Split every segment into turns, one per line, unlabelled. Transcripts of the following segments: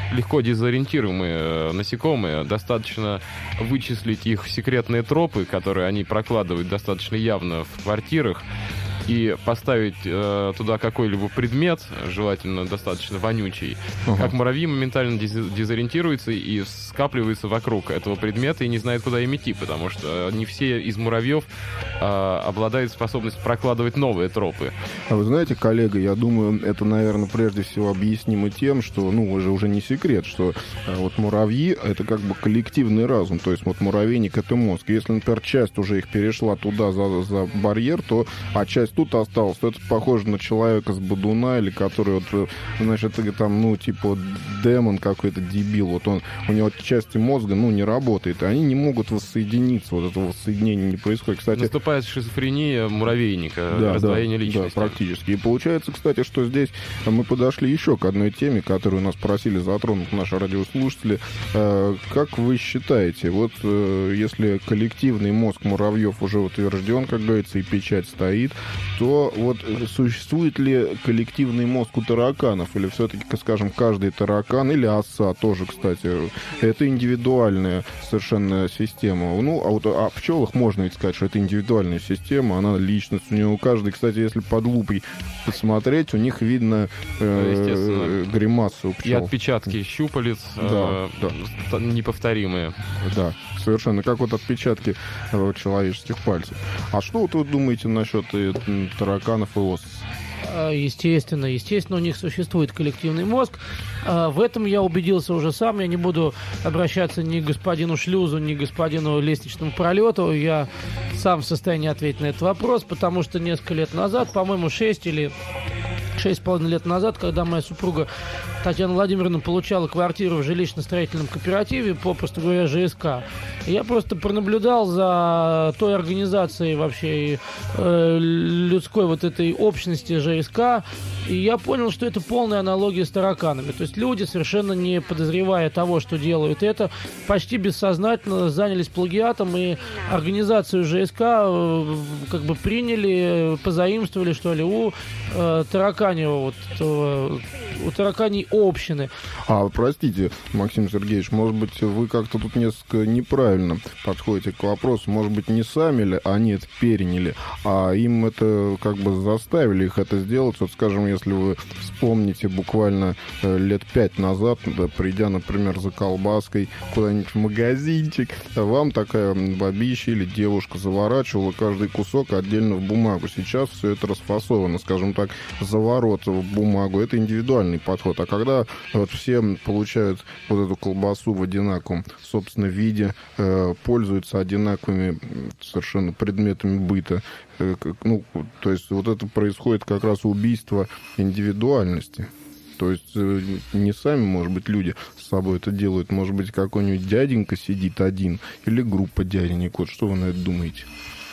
легко дезориентируемые насекомые. Достаточно вычислить их секретные тропы, которые они прокладывают достаточно явно в квартирах, и поставить туда какой-либо предмет, желательно достаточно вонючий, как муравьи моментально дезориентируются и скапливаются вокруг этого предмета и не знают, куда им идти, потому что не все из муравьев обладают способностью прокладывать новые тропы.
А вы знаете, коллега, я думаю, это, наверное, прежде всего объяснимо тем, что, уже не секрет, что вот муравьи — это как бы коллективный разум, то есть вот муравейник — это мозг. Если, например, часть уже их перешла туда за барьер, то, часть тут осталось, то это похоже на человека с Бодуна, или который значит, там, типа демон какой-то, дебил, вот у него части мозга, не работает, и они не могут воссоединиться, вот этого воссоединения не происходит. Кстати,
наступает шизофрения муравейника, раздвоение личности.
Да, практически. И получается, кстати, что здесь мы подошли еще к одной теме, которую нас просили затронуть наши радиослушатели. Как вы считаете, вот если коллективный мозг муравьев уже утвержден, как говорится, и печать стоит, то вот существует ли коллективный мозг у тараканов? Или все-таки, скажем, каждый таракан или оса тоже, кстати, это индивидуальная совершенно система. О пчелах можно ведь сказать, что это индивидуальная система, она личность. У нее у каждой, кстати, если под лупой посмотреть, у них видно гримасы у пчел.
И отпечатки щупалец неповторимые.
Да, совершенно, как вот отпечатки человеческих пальцев. А что вот вы думаете насчет тараканов и ос?
Естественно, у них существует коллективный мозг. В этом я убедился уже сам. Я не буду обращаться ни к господину Шлюзу, ни к господину Лестничному пролету. Я сам в состоянии ответить на этот вопрос, потому что несколько лет назад, по-моему, 6,5 лет назад, когда моя супруга Татьяна Владимировна получала квартиру в жилищно-строительном кооперативе, попросту говоря, ЖСК, я просто пронаблюдал за той организацией вообще людской вот этой общности ЖСК, и я понял, что это полная аналогия с тараканами. То есть люди, совершенно не подозревая того, что делают это, почти бессознательно занялись плагиатом, и организацию ЖСК как бы приняли, позаимствовали, что ли, у тараканьего, у тараканьей общины.
Простите, Максим Сергеевич, может быть, вы как-то тут несколько неправильно подходите к вопросу. Может быть, не сами ли они это переняли, а им это как бы заставили их это сделать. Вот, скажем, если вы вспомните буквально лет 5 назад, придя, например, за колбаской куда-нибудь в магазинчик, вам такая бабища или девушка заворачивала каждый кусок отдельно в бумагу. Сейчас все это расфасовано, скажем так, заворот в бумагу. Это индивидуальный подход. А когда вот все получают вот эту колбасу в одинаковом, собственно, виде, пользуются одинаковыми совершенно предметами быта, то есть вот это происходит как раз убийство индивидуальности. То есть не сами, может быть, люди с собой это делают. Может быть, какой-нибудь дяденька сидит один или группа дяденек. Вот что вы на это думаете?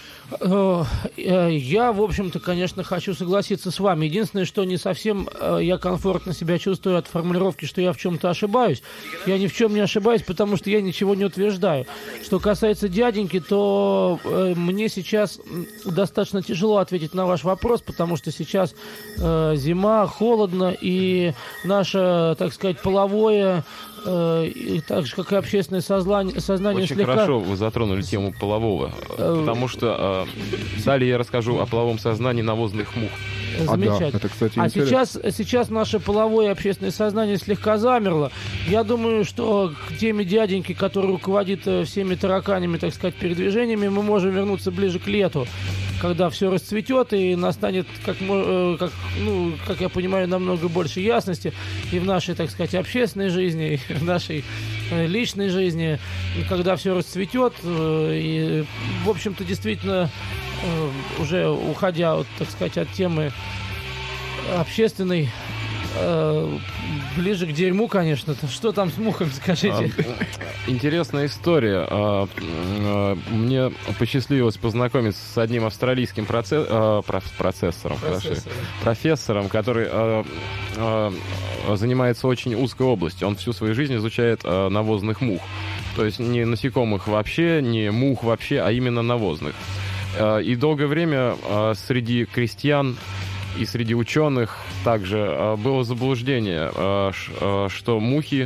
Я, в общем-то, конечно, хочу согласиться с вами. Единственное, что не совсем я комфортно себя чувствую от формулировки, что я в чем-то ошибаюсь. Я ни в чем не ошибаюсь, потому что я ничего не утверждаю. Что касается дяденьки, то мне сейчас достаточно тяжело ответить на ваш вопрос, потому что сейчас зима, холодно, и наше, так сказать, половое, и так же, как и общественное сознание
очень
слегка...
хорошо вы затронули тему полового, потому что далее я расскажу о половом сознании навозных мух.
Замечательно.
Это, кстати,
сейчас наше половое общественное сознание слегка замерло. Я думаю, что к теме дяденьки, который руководит всеми тараканями, так сказать, передвижениями, мы можем вернуться ближе к лету, когда все расцветет и настанет, как я понимаю, намного больше ясности и в нашей, так сказать, общественной жизни, и в нашей личной жизни, когда все расцветет. И, в общем-то, действительно, уже уходя, так сказать, от темы общественной, ближе к дерьму, конечно. Что там с мухами, скажите?
Интересная история. Мне посчастливилось познакомиться с одним австралийским профессором, который занимается очень узкой областью. Он всю свою жизнь изучает навозных мух. То есть не насекомых вообще, не мух вообще, а именно навозных. И долгое время среди крестьян и среди ученых также было заблуждение, что мухи